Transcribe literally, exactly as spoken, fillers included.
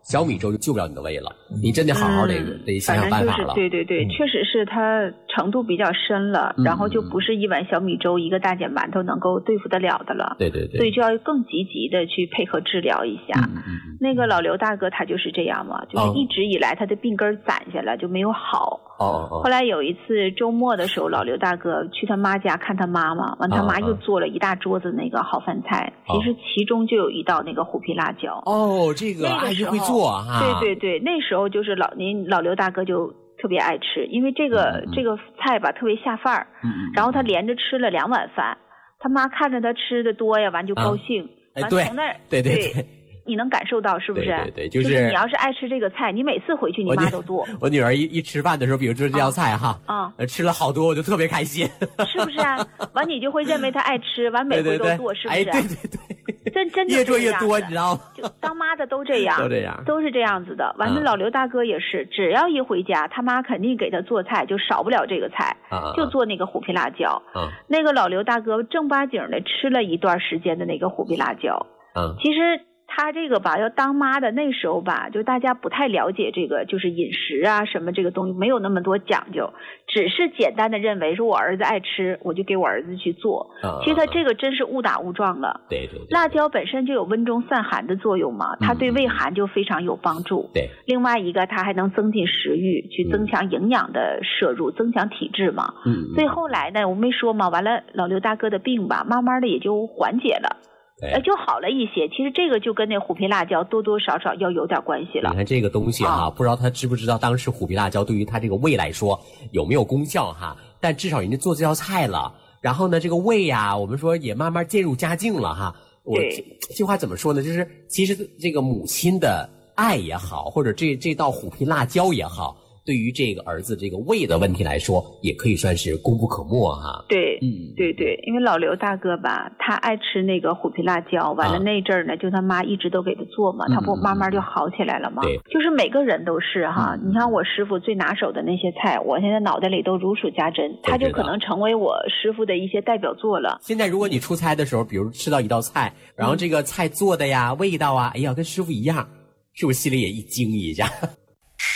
小米粥就救不了你的胃了，你真得好好得、嗯、得想想办法了。 对对对、嗯，确实是它程度比较深了、嗯，然后就不是一碗小米粥一个大碱馒头能够对付得了的了。 对对对， 所以就要更积极的去配合治疗一下。嗯嗯嗯，那个老刘大哥他就是这样嘛，就是一直以来他的病根攒下来就没有好。 哦哦。 后来有一次周末的时候，老刘大哥去他妈家看他妈妈，完他妈又做了一大桌子那个好饭菜，哦、其实其中就有一道那个虎皮辣椒。 哦，这个阿姨会做哈。 对对对，那时候就是老您老刘大哥就特别爱吃，因为这个、嗯、这个菜吧特别下饭儿、嗯，然后他连着吃了两碗饭，他妈看着他吃的多呀，完就高兴， 啊、 完从那儿、 哎、对对 对, 对。 你能感受到是不是？ 对对对，就是、 就是、你要是爱吃这个菜，你每次回去你妈都做。 我女儿一一吃饭的时候，比如说这道菜哈， 啊、 嗯，吃了好多，我就特别开心， 是不是啊？完你就会认为她爱吃，完每回都做，是不是？ 哎，对对对， 真真的越做越多，你知道吗？ 就当妈的都这样， 都这样， 都是这样子的。完了，老刘大哥也是，只要一回家，他妈肯定给他做菜，就少不了这个菜， 啊、 就做那个虎皮辣椒。 啊、 那个老刘大哥正八经的吃了一段时间的那个虎皮辣椒。 嗯， 其实。他这个吧，要当妈的那时候吧，就大家不太了解这个，就是饮食啊什么这个东西没有那么多讲究，只是简单的认为说我儿子爱吃，我就给我儿子去做。 啊、 其实他这个真是误打误撞了。 对对对， 辣椒本身就有温中散寒的作用嘛，它对胃寒就非常有帮助。 对、嗯， 另外一个它还能增进食欲，去增强营养的摄入，嗯、增强体质嘛。 嗯， 所以后来呢，我没说嘛，完了老刘大哥的病吧，慢慢的也就缓解了。呃，就好了一些。其实这个就跟那虎皮辣椒多多少少要有点关系了。 你看这个东西哈、 啊， 不知道他知不知道当时虎皮辣椒对于他这个胃来说有没有功效哈？但至少人家做这道菜了，然后呢，这个胃呀，我们说也慢慢渐入佳境了哈。我这这话怎么说呢？就是其实这个母亲的爱也好，或者这这道虎皮辣椒也好。对于这个儿子这个胃的问题来说，也可以算是功不可没哈。 对， 嗯， 对对，因为老刘大哥吧，他爱吃那个虎皮辣椒，完了那阵儿呢，啊、就他妈一直都给他做嘛，他不慢慢就好起来了嘛。 对、嗯， 就是每个人都是哈，嗯、你看我师傅最拿手的那些菜，我现在脑袋里都如数家珍，他就可能成为我师傅的一些代表作了。 现在如果你出差的时候，比如吃到一道菜，然后这个菜做的呀、嗯、味道啊，哎呀，跟师傅一样。是不是心里也一惊一下？